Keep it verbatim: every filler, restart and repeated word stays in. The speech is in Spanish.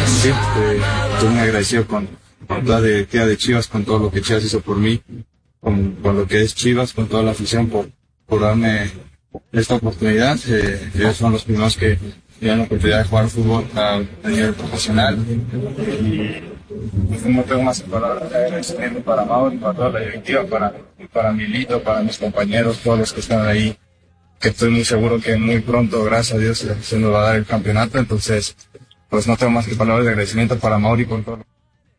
Sí, eh, estoy muy agradecido con, con toda la directiva de Chivas, con todo lo que Chivas hizo por mí, con, con lo que es Chivas, con toda la afición por, por darme esta oportunidad. Eh, ellos son los primeros que me dan la oportunidad de jugar fútbol a, a nivel profesional. Y pues, no tengo más palabras de agradecimiento para Mauro, para toda la directiva, para, para Milito, para mis compañeros, todos los que están ahí, que estoy muy seguro que muy pronto, gracias a Dios, se nos va a dar el campeonato. Entonces, pues no tengo más que palabras de agradecimiento para Mauri por todo.